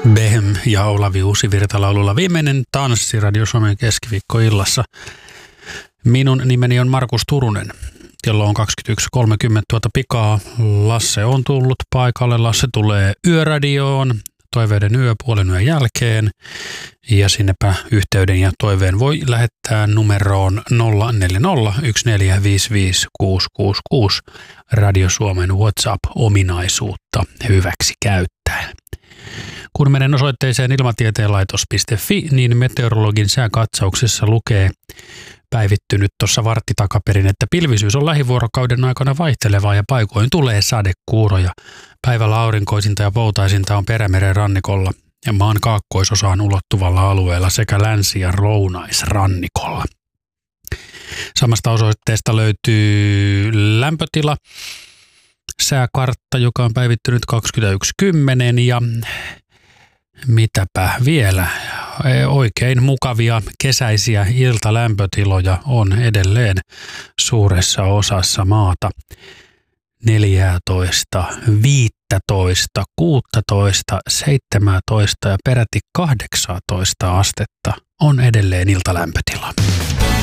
Behem ja Olavi Uusivirta laululla viimeinen tanssi Radio Suomen keskiviikkoillassa. Minun nimeni on Markus Turunen. Kello on 21.30 pikaa. Lasse on tullut paikalle. Lasse tulee Yöradioon toiveiden puolen yön jälkeen. Ja sinnepä yhteyden ja toiveen voi lähettää numeroon 0401455666 Radio Suomen WhatsApp-ominaisuutta hyväksi käyttäen. Kun menen osoitteeseen ilmatieteenlaitos.fi, niin meteorologin sääkatsauksessa lukee päivittynyt tuossa vartti takaperin, että pilvisyys on lähivuorokauden aikana vaihtelevaa ja paikoin tulee sadekuuroja. Päivällä aurinkoisinta ja poutaisinta on Perämeren rannikolla ja maan kaakkoisosaan ulottuvalla alueella sekä länsi- ja lounaisrannikolla. Samasta osoitteesta löytyy lämpötila, sääkartta, joka on päivittynyt 21.10 ja mitäpä vielä, oikein mukavia kesäisiä iltalämpötiloja on edelleen suuressa osassa maata. 14, 15, 16, 17 ja peräti 18 astetta on edelleen iltalämpötila.